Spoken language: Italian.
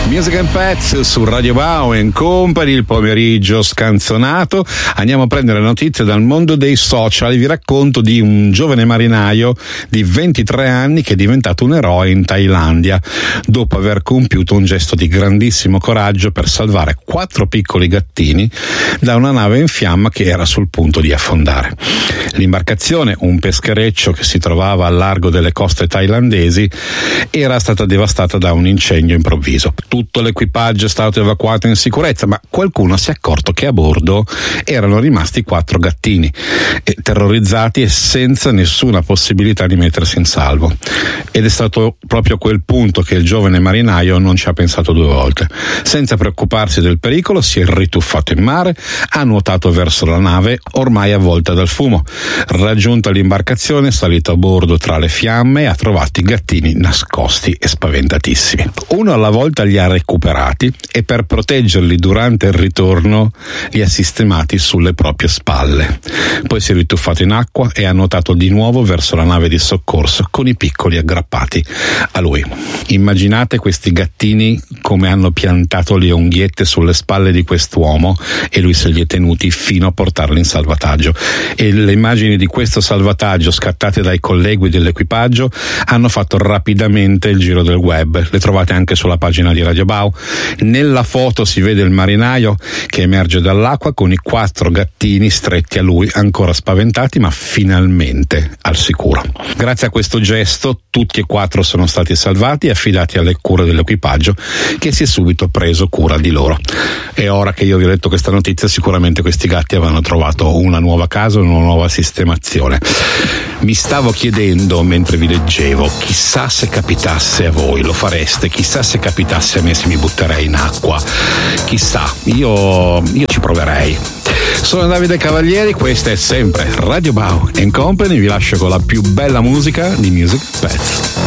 Music and Pets su Radio Bao & Company, il pomeriggio scanzonato. Andiamo a prendere notizie dal mondo dei social. Vi racconto di un giovane marinaio di 23 anni che è diventato un eroe in Thailandia dopo aver compiuto un gesto di grandissimo coraggio per salvare 4 piccoli gattini da una nave in fiamma che era sul punto di affondare. L'imbarcazione, un peschereccio che si trovava al largo delle coste thailandesi, era stata devastata da un incendio improvviso. Tutto l'equipaggio è stato evacuato in sicurezza, ma qualcuno si è accorto che a bordo erano rimasti 4 gattini, terrorizzati e senza nessuna possibilità di mettersi in salvo. Ed è stato proprio a quel punto che il giovane marinaio non ci ha pensato 2 volte. Senza preoccuparsi del pericolo, si è rituffato in mare, ha nuotato verso la nave, ormai avvolta dal fumo. Raggiunta l'imbarcazione, è salito a bordo tra le fiamme e ha trovato i gattini nascosti e spaventatissimi. Uno alla volta li ha recuperati e per proteggerli durante il ritorno li ha sistemati sulle proprie spalle. Poi si è rituffato in acqua e ha nuotato di nuovo verso la nave di soccorso con i piccoli aggrappati a lui. Immaginate questi gattini come hanno piantato le unghiette sulle spalle di quest'uomo e lui se li è tenuti fino a portarli in salvataggio. E le immagini di questo salvataggio scattate dai colleghi dell'equipaggio hanno fatto rapidamente il giro del web. Le trovate anche sulla pagina di Radio Bao. Nella foto si vede il marinaio che emerge dall'acqua con i 4 gattini stretti a lui, ancora spaventati ma finalmente al sicuro. Grazie a questo gesto tutti e 4 sono stati salvati e affidati alle cure dell'equipaggio, che si è subito preso cura di loro. E ora che io vi ho letto questa notizia, sicuramente questi gatti avranno trovato una nuova casa, una nuova sistemazione. Mi stavo chiedendo mentre vi leggevo, chissà se capitasse a voi, lo fareste? Chissà se capitasse a me, se mi butterei in acqua? Chissà, io ci proverei. Sono Davide Cavalieri, questa è sempre Radio Bao & Company, vi lascio con la più bella musica di Music Pets.